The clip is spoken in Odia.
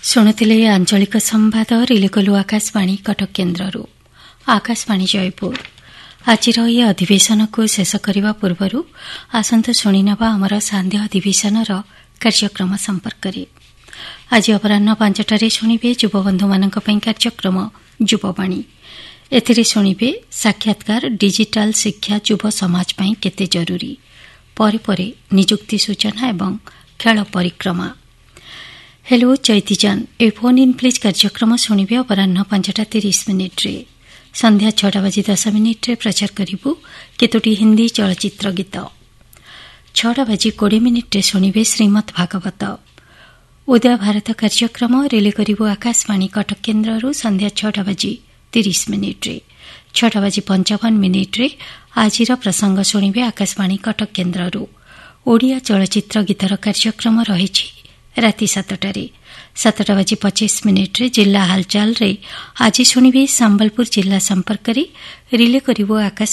ଶୁଣୁଥିଲେ ଆଞ୍ଚଳିକ ସମ୍ବାଦ ରିଲେ କଲୁ ଆକାଶବାଣୀ କଟକ କେନ୍ଦ୍ରରୁ। ଆକାଶବାଣୀ ଜୟପୁର। ଆଜିର ଏହି ଅଧିବେଶନକୁ ଶେଷ କରିବା ପୂର୍ବରୁ ଆସନ୍ତୁ ଶୁଣିନେବା ଆମର ସାନ୍ଧ୍ୟ ଅଧିବେଶନର କାର୍ଯ୍ୟକ୍ରମ ସମ୍ପର୍କରେ। ଆଜି ଅପରାହ୍ନ 5টাରେ ଶୁଣିବେ ଯୁବବନ୍ଧୁମାନଙ୍କ ପାଇଁ କାର୍ଯ୍ୟକ୍ରମ ଯୁବବାଣୀ। ଏଥିରେ ଶୁଣିବେ ସାକ୍ଷାତକାର ଡିଜିଟାଲ ଶିକ୍ଷା ଯୁବ ସମାଜ ପାଇଁ କେତେ ଜରୁରୀ। ପରେ ପରେ ନିଯୁକ୍ତି ସୂଚନା ଏବଂ ଖେଳ ପରିକ୍ରମା। Hello ଚୈତିଜାନ A phone in please କାର୍ଯ୍ୟକ୍ରମ ଶୁଣିବେ ଅପରାହ୍ନ 5:30 ସନ୍ଧ୍ୟା 6:10 ପ୍ରଚାର କରିବୁ କେତୋଟି ହିନ୍ଦୀ ଚଳଚ୍ଚିତ୍ର ଗୀତ। 6:20 ଶୁଣିବେ ଶ୍ରୀମଦ୍ ଭାଗବତ। ଉଦୟ ଭାରତ କାର୍ଯ୍ୟକ୍ରମ ରିଲେ କରିବୁ ଆକାଶବାଣୀ କଟକ କେନ୍ଦ୍ରରୁ ସନ୍ଧ୍ୟା 6:30 6:55 ଆଜିର ପ୍ରସଙ୍ଗ ଶୁଣିବେ ଆକାଶବାଣୀ କଟକ କେନ୍ଦ୍ରରୁ। ଓଡ଼ିଆ ଚଳଚ୍ଚିତ୍ର ଗୀତର କାର୍ଯ୍ୟକ୍ରମ ରହିଛି ରାତି 7টাରେ। 7:25 ଜିଲ୍ଲା ହାଲଚାଲରେ ଆଜି ଶୁଣିବେ ସମ୍ବଲପୁର ଜିଲ୍ଲା ସମ୍ପର୍କରେ ରିଲେ କରିବୁ ଆକାଶ